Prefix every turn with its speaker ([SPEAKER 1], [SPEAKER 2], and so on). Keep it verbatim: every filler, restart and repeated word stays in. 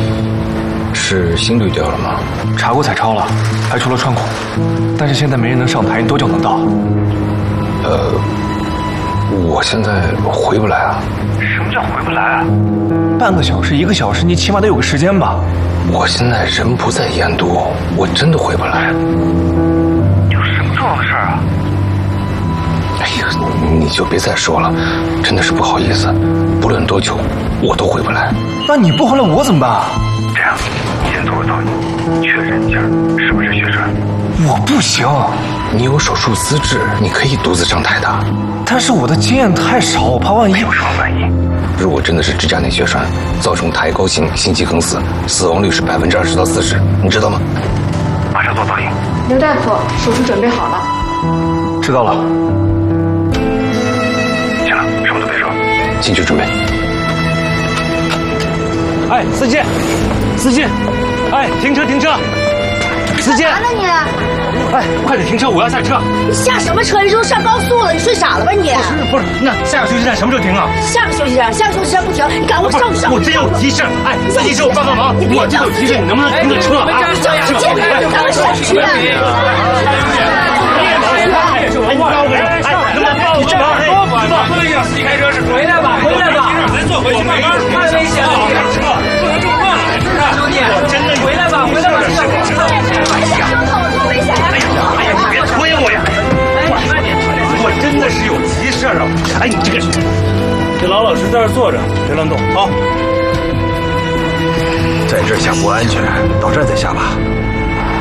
[SPEAKER 1] 是心率掉了吗？
[SPEAKER 2] 查过彩超了，排除了穿孔，但是现在没人能上台，你多久能到？
[SPEAKER 1] 呃，我现在回不来啊。
[SPEAKER 2] 什么叫回不来啊？半个小时、一个小时，你起码得有个时间吧？
[SPEAKER 1] 我现在人不在燕都，我真的回不来。
[SPEAKER 2] 有什么重要的事儿啊？
[SPEAKER 1] 哎呀，你就别再说了，真的是不好意思。不论多久，我都回不来。
[SPEAKER 2] 那你不回来，我怎么办？
[SPEAKER 3] 这样，你先做个造影，确认一下是不是血栓。
[SPEAKER 2] 我不行，
[SPEAKER 1] 你有手术资质，你可以独自上台的。
[SPEAKER 2] 但是我的经验太少，我怕万一。
[SPEAKER 3] 没有什么万一。
[SPEAKER 1] 如果真的是支架内血栓，造成抬高型心肌梗死，死亡率是百分之二十到四十，你知道吗？
[SPEAKER 3] 马上做造影。
[SPEAKER 4] 刘大夫，手术准备好了。
[SPEAKER 2] 知道了。
[SPEAKER 3] 行了，什么都别说，
[SPEAKER 1] 进去准备。
[SPEAKER 2] 哎，司机，司机，哎，停车停车！司机，
[SPEAKER 5] 干嘛呢你？
[SPEAKER 2] 哎，快点停车，我要下车。
[SPEAKER 5] 你下什么车？你都上高速了，你睡傻了吧你？
[SPEAKER 2] 不是不是，那下个休息站什么时候停啊？
[SPEAKER 5] 下个休息站，下个休息站不停，你赶快上去上去。
[SPEAKER 2] 我真有急事，哎，司机师傅帮帮忙，我真有急事，你能不能停个车啊？
[SPEAKER 5] 上去，赶快上去。
[SPEAKER 2] 哎，你帮我个人，哎，能不能帮我个忙？哎，
[SPEAKER 6] 不能让司机开车是回来吧，回来吧，咱坐回去慢慢，太危险了，车不能这么慢，兄弟，我真的回来吧，回来吧，师傅，知道。
[SPEAKER 5] 多危险呀！
[SPEAKER 6] 哎呀，哎呀，你别推我呀！我真的是有急事啊！哎，你这个，你老老实在这坐着，别乱动啊！
[SPEAKER 7] 在这儿下不安全，到站再下吧。